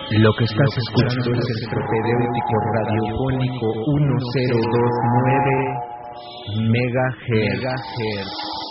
Lo que estás escuchando es el propedéutico radiofónico 1029 megahertz.